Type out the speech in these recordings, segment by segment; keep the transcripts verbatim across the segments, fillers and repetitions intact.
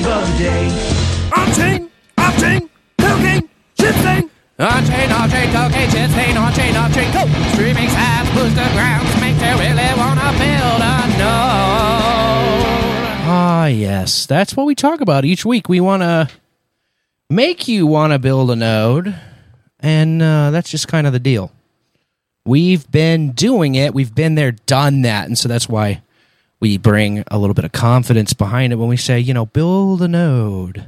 of the day. On-chain, off-chain, cocaine, shit-thing. On-chain, off-chain, cocaine, shit-thing, on-chain, off-chain, coke. Streaming sites, booster grounds, make you really wanna build a node. Ah, yes. That's what we talk about each week. We want to make you want to build a node, and uh, that's just kind of the deal. We've been doing it. We've been there, done that, and so that's why we bring a little bit of confidence behind it when we say, you know, build a node.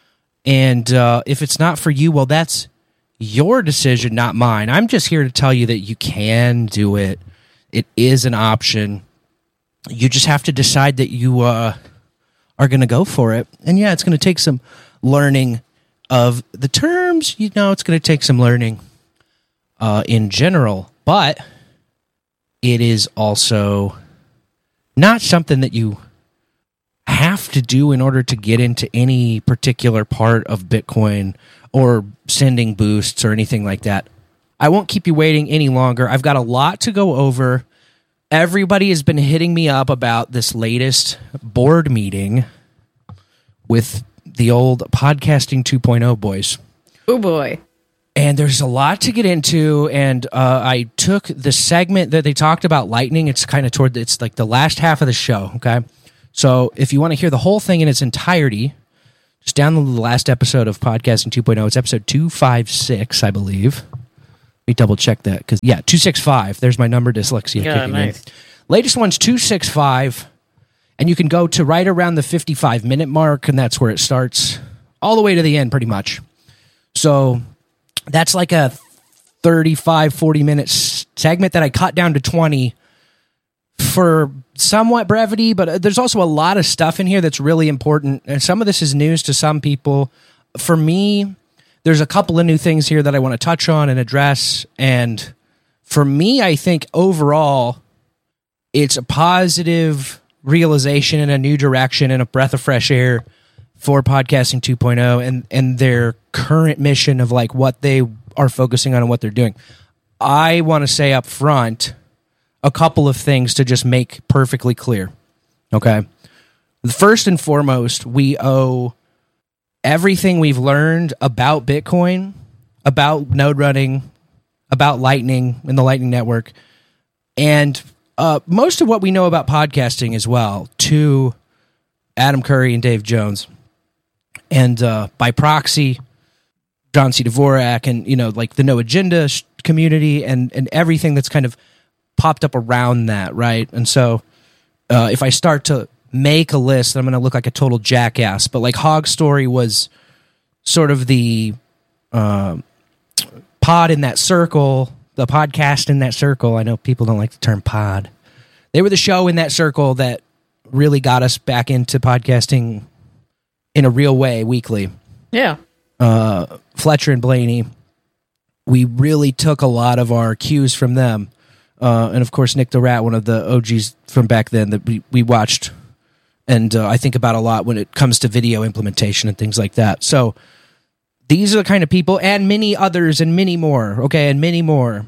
And uh, if it's not for you, well, that's your decision, not mine. I'm just here to tell you that you can do it. It is an option. You just have to decide that you uh, are going to go for it. And yeah, it's going to take some learning of the terms. You know, it's going to take some learning uh, in general. But it is also not something that you have to do in order to get into any particular part of Bitcoin or sending boosts or anything like that. I won't keep you waiting any longer. I've got a lot to go over. Everybody has been hitting me up about this latest board meeting with the old Podcasting two point oh boys. Oh, boy. And there's a lot to get into, and uh, I took the segment that they talked about Lightning. It's kind of toward, the, it's like the last half of the show, okay? So if you want to hear the whole thing in its entirety, just download the last episode of Podcasting two point oh. It's episode two fifty-six, I believe. Let me double check that, because, yeah, two sixty-five. There's my number dyslexia Yeah, kicking nice. in. Latest one's two sixty-five, and you can go to right around the fifty-five minute mark, and that's where it starts, all the way to the end, pretty much. So that's like a thirty-five, forty minute segment that I cut down to twenty for somewhat brevity, but there's also a lot of stuff in here that's really important. And some of this is news to some people. For me, there's a couple of new things here that I want to touch on and address. And for me, I think overall, it's a positive realization and a new direction and a breath of fresh air for Podcasting two point oh and, and their current mission of like what they are focusing on and what they're doing. I want to say up front a couple of things to just make perfectly clear. Okay. First and foremost, we owe everything we've learned about Bitcoin, about node running, about Lightning and the Lightning Network, and uh, most of what we know about podcasting as well to Adam Curry and Dave Jones. And uh, by proxy, John C. Dvorak and, you know, like the No Agenda sh- community and, and everything that's kind of popped up around that, right? And so uh, if I start to make a list, I'm going to look like a total jackass. But like Hog Story was sort of the uh, pod in that circle, the podcast in that circle. I know people don't like the term pod. They were the show in that circle that really got us back into podcasting in a real way weekly. Yeah. Uh, Fletcher and Blaney, we really took a lot of our cues from them. Uh, and of course, Nick the Rat, one of the O Gs from back then that we, we watched and uh, I think about a lot when it comes to video implementation and things like that. So these are the kind of people, and many others and many more, okay, and many more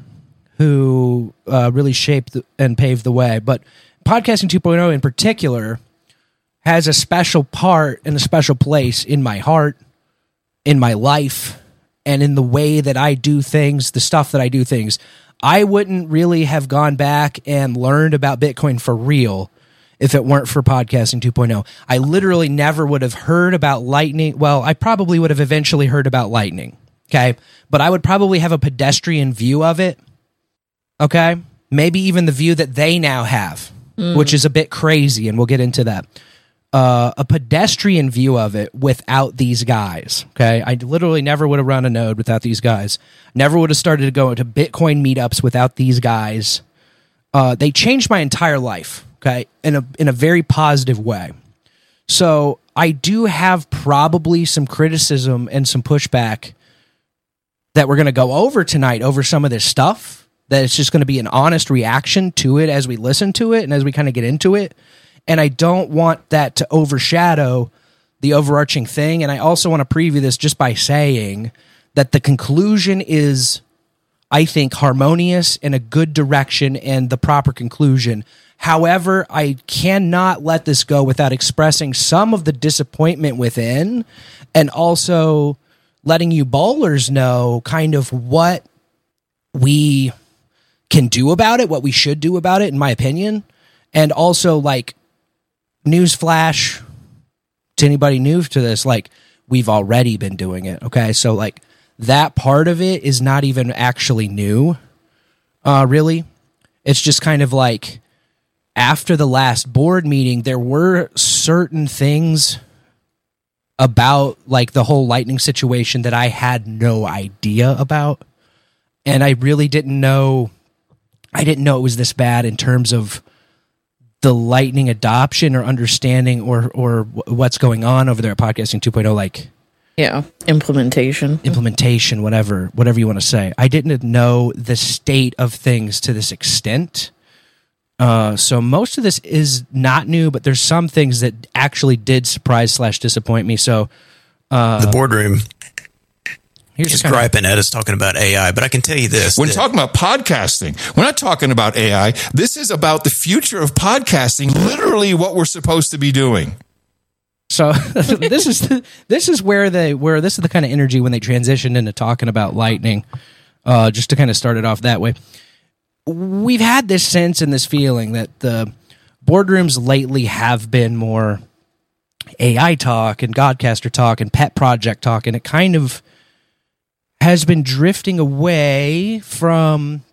who uh, really shaped the, and paved the way. But Podcasting two point oh in particular has a special part and a special place in my heart, in my life, and in the way that I do things, the stuff that I do things. I wouldn't really have gone back and learned about Bitcoin for real if it weren't for Podcasting two point oh. I literally never would have heard about Lightning. Well, I probably would have eventually heard about Lightning, okay? But I would probably have a pedestrian view of it, okay? Maybe even the view that they now have, mm. which is a bit crazy, and we'll get into that. Uh, a pedestrian view of it without these guys, okay? I literally never would have run a node without these guys. Never would have started to go to Bitcoin meetups without these guys. Uh, they changed my entire life, okay, in a in a very positive way. So I do have probably some criticism and some pushback that we're going to go over tonight over some of this stuff, that it's just going to be an honest reaction to it as we listen to it and as we kind of get into it. And I don't want that to overshadow the overarching thing. And I also want to preview this just by saying that the conclusion is, I think, harmonious in a good direction and the proper conclusion. However, I cannot let this go without expressing some of the disappointment within, and also letting you bowlers know kind of what we can do about it, what we should do about it, in my opinion. And also, like, newsflash to anybody new to this, like, we've already been doing it, okay? So, like, that part of it is not even actually new, uh, really. It's just kind of like, after the last board meeting, there were certain things about, like, the whole Lightning situation that I had no idea about. And I really didn't know, I didn't know it was this bad in terms of the Lightning adoption or understanding or or what's going on over there at Podcasting two point oh, like... Yeah, implementation. Implementation, whatever, whatever you want to say. I didn't know the state of things to this extent. Uh, so most of this is not new, but there's some things that actually did surprise slash disappoint me. So uh, the boardroom here's is kind of, griping at us talking about A I, but I can tell you this. When that, talking about podcasting, we're not talking about A I. This is about the future of podcasting, literally what we're supposed to be doing. So this is the, this is where they where this is the kind of energy when they transitioned into talking about Lightning. Uh, just to kind of start it off that way. We've had this sense and this feeling that the boardrooms lately have been more A I talk and Godcaster talk and pet project talk, and it kind of has been drifting away from